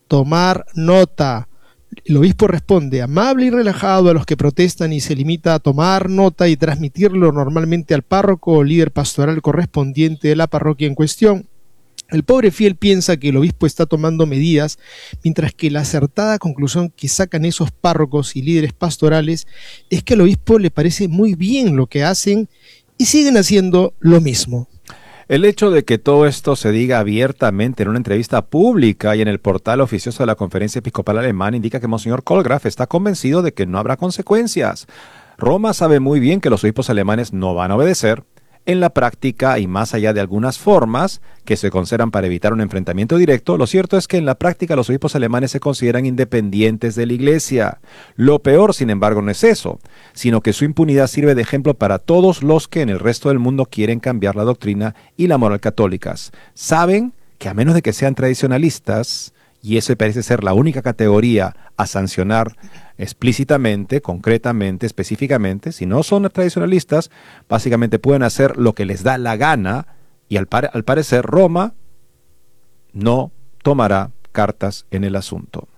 tomar nota. El obispo responde, amable y relajado a los que protestan y se limita a tomar nota y transmitirlo normalmente al párroco o líder pastoral correspondiente de la parroquia en cuestión. El pobre fiel piensa que el obispo está tomando medidas, mientras que la acertada conclusión que sacan esos párrocos y líderes pastorales es que al obispo le parece muy bien lo que hacen y siguen haciendo lo mismo. El hecho de que todo esto se diga abiertamente en una entrevista pública y en el portal oficioso de la Conferencia Episcopal Alemana indica que Monseñor Kohlgraf está convencido de que no habrá consecuencias. Roma sabe muy bien que los obispos alemanes no van a obedecer. En la práctica, y más allá de algunas formas que se consideran para evitar un enfrentamiento directo, lo cierto es que en la práctica los obispos alemanes se consideran independientes de la Iglesia. Lo peor, sin embargo, no es eso, sino que su impunidad sirve de ejemplo para todos los que en el resto del mundo quieren cambiar la doctrina y la moral católicas. Saben que a menos de que sean tradicionalistas, y eso parece ser la única categoría a sancionar explícitamente, concretamente, específicamente, si no son tradicionalistas, básicamente pueden hacer lo que les da la gana y al parecer Roma no tomará cartas en el asunto.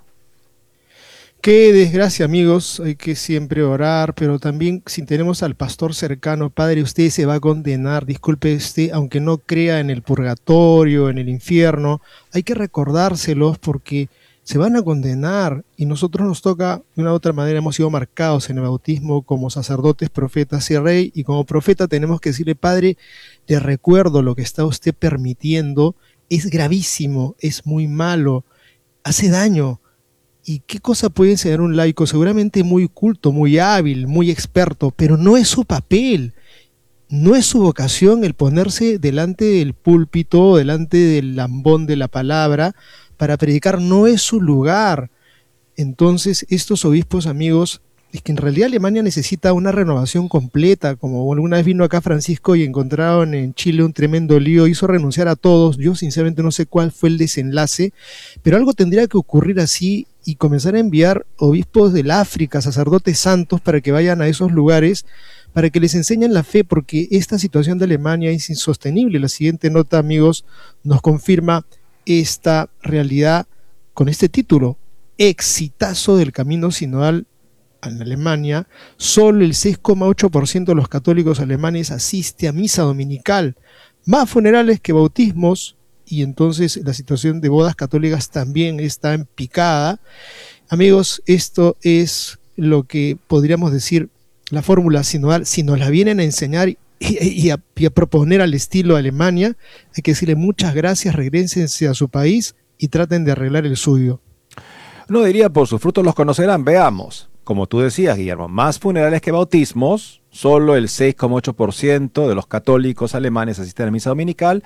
Qué desgracia, amigos, hay que siempre orar, pero también si tenemos al pastor cercano, padre, usted se va a condenar, disculpe usted, aunque no crea en el purgatorio, en el infierno, hay que recordárselos porque se van a condenar y nosotros nos toca, de una u otra manera hemos sido marcados en el bautismo como sacerdotes, profetas y rey, y como profeta tenemos que decirle, padre, le recuerdo lo que está usted permitiendo, es gravísimo, es muy malo, hace daño. ¿Y qué cosa puede enseñar un laico? Seguramente muy culto, muy hábil, muy experto, pero no es su papel, no es su vocación el ponerse delante del púlpito, delante del lambón de la palabra para predicar, no es su lugar. Entonces estos obispos, amigos, es que en realidad Alemania necesita una renovación completa, como alguna vez vino acá Francisco y encontraron en Chile un tremendo lío, hizo renunciar a todos, yo sinceramente no sé cuál fue el desenlace, pero algo tendría que ocurrir así y comenzar a enviar obispos del África, sacerdotes santos, para que vayan a esos lugares, para que les enseñen la fe, porque esta situación de Alemania es insostenible. La siguiente nota, amigos, nos confirma esta realidad con este título, exitazo del camino sinodal en Alemania. Solo el 6,8% de los católicos alemanes asiste a misa dominical, más funerales que bautismos, y entonces la situación de bodas católicas también está en picada. Amigos, esto es lo que podríamos decir la fórmula sinodal. Si nos la vienen a enseñar y a proponer al estilo Alemania, hay que decirle muchas gracias, regrésense a su país y traten de arreglar el suyo. No diría por sus frutos los conocerán, veamos. Como tú decías, Guillermo, más funerales que bautismos, solo el 6,8% de los católicos alemanes asisten a la misa dominical,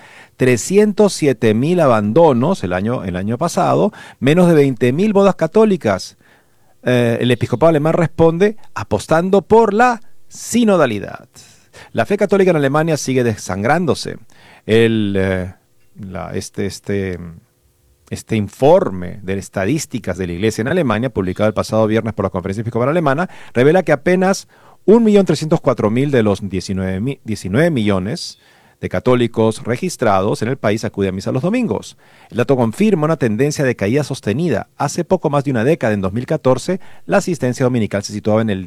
307.000 abandonos el año pasado, menos de 20.000 bodas católicas. El episcopado alemán responde apostando por la sinodalidad. La fe católica en Alemania sigue desangrándose. Este informe de estadísticas de la Iglesia en Alemania, publicado el pasado viernes por la Conferencia Episcopal Alemana, revela que apenas 1.304.000 de los 19 millones de católicos registrados en el país acuden a misa los domingos. El dato confirma una tendencia de caída sostenida. Hace poco más de una década, en 2014, la asistencia dominical se situaba en el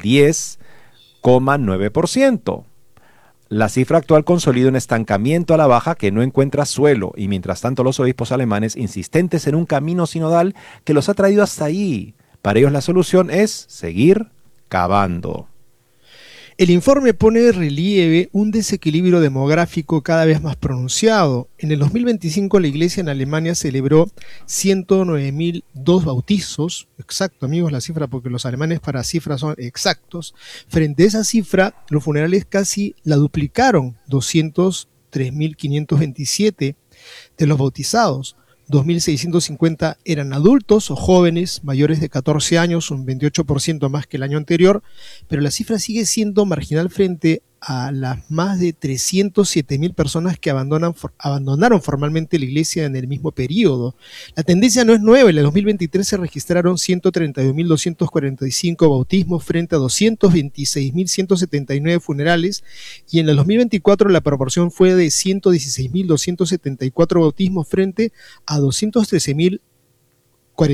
10,9%. La cifra actual consolida un estancamiento a la baja que no encuentra suelo, y mientras tanto los obispos alemanes insistentes en un camino sinodal que los ha traído hasta ahí. Para ellos la solución es seguir cavando. El informe pone de relieve un desequilibrio demográfico cada vez más pronunciado. En el 2025 la Iglesia en Alemania celebró 109.002 bautizos, exacto amigos la cifra porque los alemanes para cifras son exactos. Frente a esa cifra los funerales casi la duplicaron, 203.527 de los bautizados. 2.650 eran adultos o jóvenes mayores de 14 años, un 28% más que el año anterior, pero la cifra sigue siendo marginal frente a las más de 307.000 personas que abandonaron formalmente la Iglesia en el mismo periodo. La tendencia no es nueva. En el 2023 se registraron 132.245 bautismos frente a 226.179 funerales, y en el 2024 la proporción fue de 116.274 bautismos frente a 213.000